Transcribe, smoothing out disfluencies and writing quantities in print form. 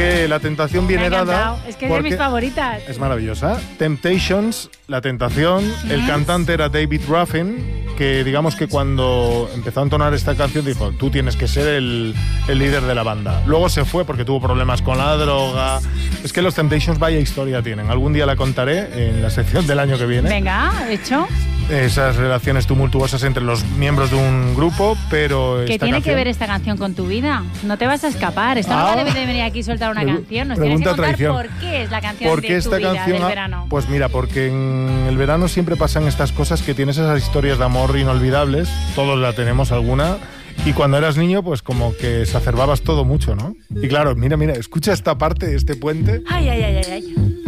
que La Tentación viene dada. Es que es de mis favoritas. Es maravillosa. Temptations, La Tentación. El cantante era David Ruffin, que digamos que cuando empezó a entonar esta canción dijo, tú tienes que ser el líder de la banda. Luego se fue porque tuvo problemas con la droga. Es que los Temptations vaya historia tienen. Algún día la contaré en la sección del año que viene. Venga, hecho. Esas relaciones tumultuosas entre los miembros de un grupo, pero ¿qué tiene que ver esta canción con tu vida? No te vas a escapar. Esta no debe de venir aquí y soltar una canción. Nos tienes que contar traición. por qué es la canción de esta tu vida, canción, del verano. Pues mira, porque en el verano siempre pasan estas cosas, que tienes esas historias de amor inolvidables, todos la tenemos alguna, y cuando eras niño pues como que exacerbabas todo mucho, ¿no? Y claro, mira, escucha esta parte, este puente. Ay.